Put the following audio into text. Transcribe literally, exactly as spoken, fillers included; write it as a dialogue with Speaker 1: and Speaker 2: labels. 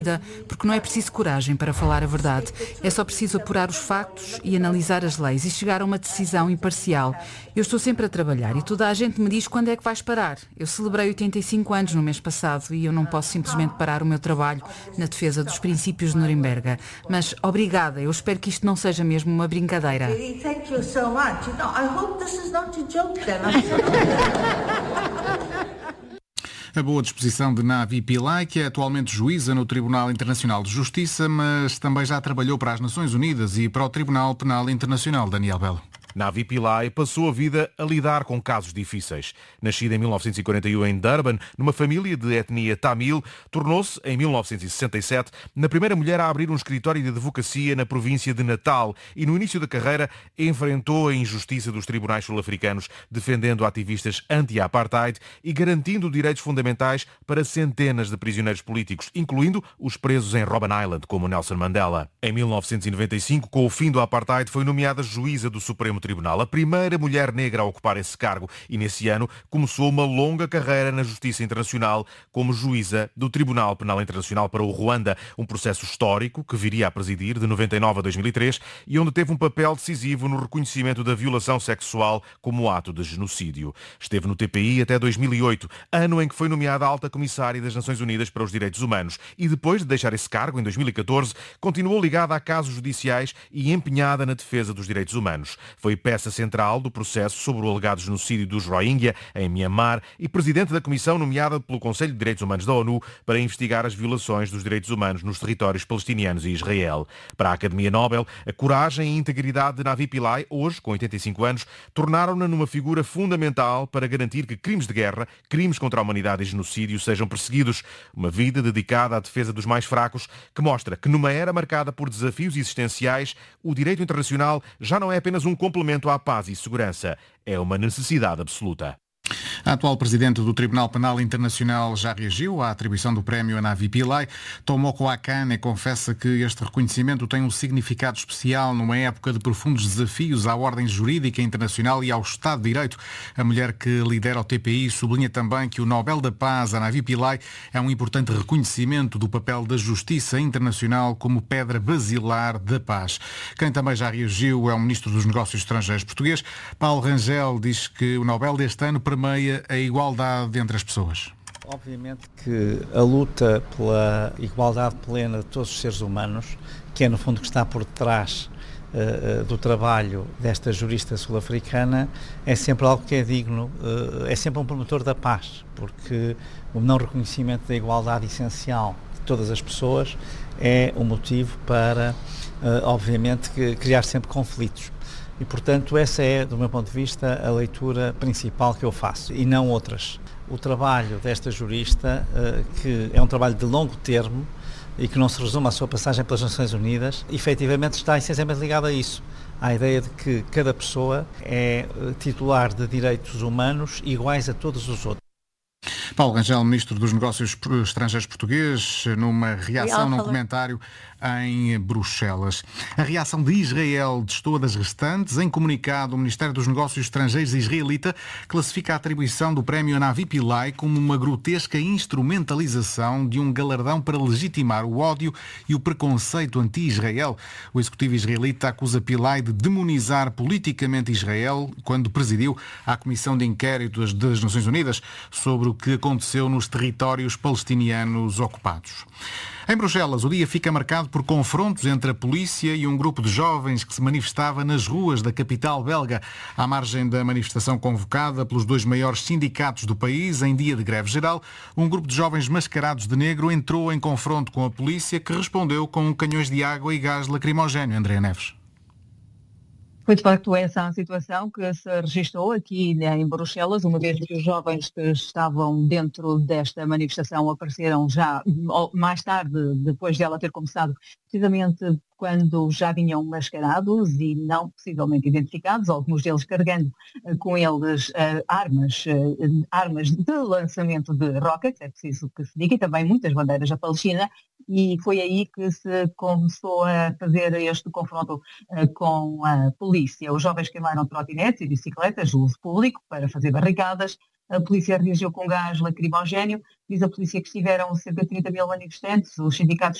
Speaker 1: porque não é preciso coragem para falar a verdade. É só preciso apurar os factos e analisar as leis e chegar a uma decisão imparcial. Eu estou sempre a trabalhar e toda a gente me diz quando é que vais parar. Eu celebrei oitenta e cinco anos no mês passado e eu não posso simplesmente parar o meu trabalho na defesa dos princípios de Nuremberg. Mas obrigada, eu espero que isto não seja mesmo uma brincadeira.
Speaker 2: Thank you so much. You know, I hope this is not a joke then.
Speaker 3: A boa disposição de Navi Pillay, que é atualmente juíza no Tribunal Internacional de Justiça, mas também já trabalhou para as Nações Unidas e para o Tribunal Penal Internacional. Daniel Belo.
Speaker 4: Navi Pillay passou a vida a lidar com casos difíceis. Nascida em mil novecentos e quarenta e um em Durban, numa família de etnia tamil, tornou-se, em mil novecentos e sessenta e sete, na primeira mulher a abrir um escritório de advocacia na província de Natal e, no início da carreira, enfrentou a injustiça dos tribunais sul-africanos, defendendo ativistas anti-apartheid e garantindo direitos fundamentais para centenas de prisioneiros políticos, incluindo os presos em Robben Island, como Nelson Mandela. Em mil novecentos e noventa e cinco, com o fim do apartheid, foi nomeada juíza do Supremo Tribunal, a primeira mulher negra a ocupar esse cargo, e nesse ano começou uma longa carreira na Justiça Internacional como juíza do Tribunal Penal Internacional para o Ruanda, um processo histórico que viria a presidir de noventa e nove a dois mil e três e onde teve um papel decisivo no reconhecimento da violação sexual como ato de genocídio. Esteve no T P I até dois mil e oito, ano em que foi nomeada Alta Comissária das Nações Unidas para os Direitos Humanos, e depois de deixar esse cargo, em dois mil e catorze, continuou ligada a casos judiciais e empenhada na defesa dos direitos humanos. Foi peça central do processo sobre o alegado genocídio dos Rohingya em Myanmar e presidente da comissão nomeada pelo Conselho de Direitos Humanos da ONU para investigar as violações dos direitos humanos nos territórios palestinianos e Israel. Para a Academia Nobel, a coragem e integridade de Navi Pillay, hoje com oitenta e cinco anos, tornaram-na numa figura fundamental para garantir que crimes de guerra, crimes contra a humanidade e genocídio sejam perseguidos. Uma vida dedicada à defesa dos mais fracos, que mostra que numa era marcada por desafios existenciais, o direito internacional já não é apenas um complemento à paz e segurança, é uma necessidade absoluta.
Speaker 3: A atual presidente do Tribunal Penal Internacional já reagiu à atribuição do prémio a Navi Pillay. Tomoko Akane confessa que este reconhecimento tem um significado especial numa época de profundos desafios à ordem jurídica internacional e ao Estado de Direito. A mulher que lidera o T P I sublinha também que o Nobel da Paz a Navi Pillay é um importante reconhecimento do papel da justiça internacional como pedra basilar da paz. Quem também já reagiu é o Ministro dos Negócios Estrangeiros português. Paulo Rangel diz que o Nobel deste ano permeia a igualdade entre as pessoas.
Speaker 5: Obviamente que a luta pela igualdade plena de todos os seres humanos, que é no fundo que está por detrás uh, do trabalho desta jurista sul-africana, é sempre algo que é digno, uh, é sempre um promotor da paz, porque o não reconhecimento da igualdade essencial de todas as pessoas é um motivo para, uh, obviamente, que criar sempre conflitos. E, portanto, essa é, do meu ponto de vista, a leitura principal que eu faço, e não outras. O trabalho desta jurista, que é um trabalho de longo termo e que não se resume à sua passagem pelas Nações Unidas, efetivamente está essencialmente ligado a isso, à ideia de que cada pessoa é titular de direitos humanos iguais a todos os outros.
Speaker 3: Paulo Rangel, Ministro dos Negócios Estrangeiros português, numa reação, num comentário em Bruxelas. A reação de Israel destoa das restantes. Em comunicado, o Ministério dos Negócios Estrangeiros israelita classifica a atribuição do prémio a Navi Pillay como uma grotesca instrumentalização de um galardão para legitimar o ódio e o preconceito anti-Israel. O executivo israelita acusa Pillay de demonizar politicamente Israel quando presidiu a Comissão de Inquérito das Nações Unidas sobre o que aconteceu nos territórios palestinianos ocupados. Em Bruxelas, o dia fica marcado por confrontos entre a polícia e um grupo de jovens que se manifestava nas ruas da capital belga, à margem da manifestação convocada pelos dois maiores sindicatos do país em dia de greve geral. Um grupo de jovens mascarados de negro entrou em confronto com a polícia, que respondeu com canhões de água e gás lacrimogéneo. Andréa Neves.
Speaker 6: Foi de facto essa a situação que se registrou aqui em Bruxelas, uma vez que os jovens que estavam dentro desta manifestação apareceram já mais tarde, depois dela ter começado, precisamente quando já vinham mascarados e não possivelmente identificados, alguns deles carregando uh, com eles uh, armas, uh, armas de lançamento de rockets, é preciso que se diga, e também muitas bandeiras da Palestina, e foi aí que se começou a fazer este confronto uh, com a polícia. Os jovens queimaram trotinetes e bicicletas de uso público para fazer barricadas. a polícia reagiu com gás lacrimogéneo. Diz a polícia que estiveram cerca de trinta mil manifestantes. Os sindicatos